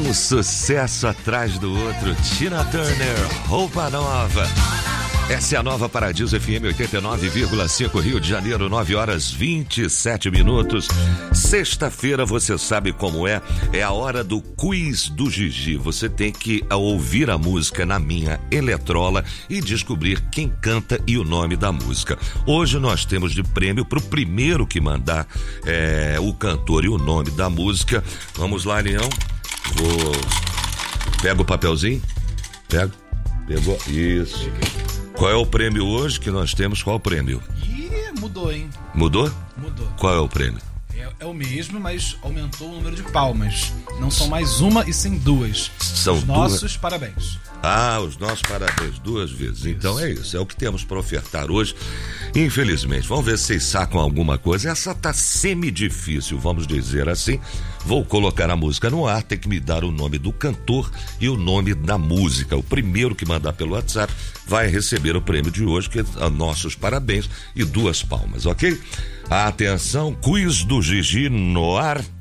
Um sucesso atrás do outro. Tina Turner, Roupa Nova. Essa é a Nova Paradiso FM 89,5 Rio de Janeiro, 9h27. Sexta-feira, você sabe como é a hora do quiz do Gigi. Você tem que ouvir a música na minha eletrola e descobrir quem canta e o nome da música. Hoje nós temos de prêmio pro primeiro que mandar o cantor e o nome da música. Vamos lá, Leão. Pega o papelzinho. Pegou. Isso. Qual é o prêmio hoje que nós temos? Qual é o prêmio? Mudou, hein? Mudou? Mudou. Qual é o prêmio? É o mesmo, mas aumentou o número de palmas. Não são mais uma e sim duas. São Os nossos parabéns. Os nossos parabéns, 2 vezes. Isso. Então é isso, é o que temos para ofertar hoje. Infelizmente, vamos ver se vocês sacam alguma coisa. Essa tá semi-difícil, vamos dizer assim. Vou colocar a música no ar, tem que me dar o nome do cantor e o nome da música. O primeiro que mandar pelo WhatsApp vai receber o prêmio de hoje, que é nossos parabéns e 2 palmas, ok? Atenção, quiz do Gigi no ar.